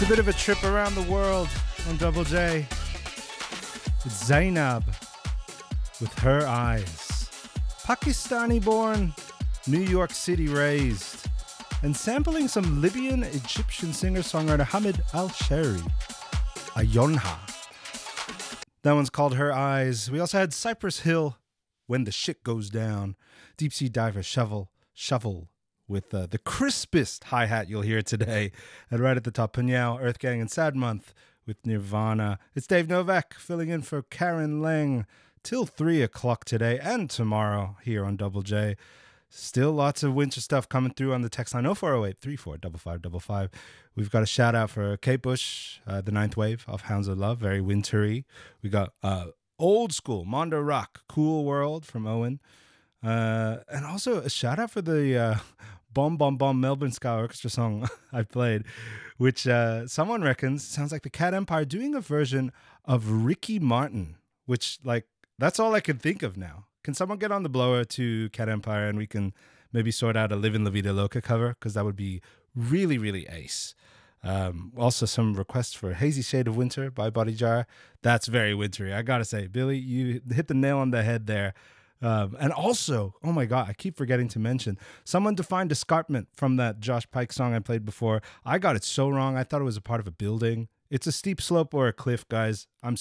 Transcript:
It's a bit of a trip around the world on Double J. It's Zainab with Her Eyes. Pakistani born, New York City raised, and sampling some Libyan Egyptian singer-songwriter Hamid Al-Sheri, Ayonha. That one's called Her Eyes. We also had Cypress Hill, When the Shit Goes Down. Deep Sea Diver, Shovel with the crispest hi-hat you'll hear today. And right at the top, Punyao, Earth Gang, and Sad Month with Nirvana. It's Dave Novak filling in for Karen Lang till 3 o'clock today and tomorrow here on Double J. Still lots of winter stuff coming through on the text line 0408 34 5555. We've got a shout out for Kate Bush, the Ninth Wave of Hounds of Love, very wintry. We got old school Mondo Rock, Cool World from Owen. And also a shout out for the Bomb Bomb Bomb Melbourne Ska Orchestra song I played, which someone reckons sounds like the Cat Empire doing a version of Ricky Martin, which, like, that's all I can think of now. Can someone get on the blower to Cat Empire and we can maybe sort out a Livin' La Vida Loca cover? Because that would be really, really ace. Also some requests for Hazy Shade of Winter by Body Jar. That's very wintry. I gotta say, Billy, you hit the nail on the head there. And also, oh my God, I keep forgetting to mention, someone defined escarpment from that Josh Pike song I played before. I got it so wrong. I thought it was a part of a building. It's a steep slope or a cliff, guys. I'm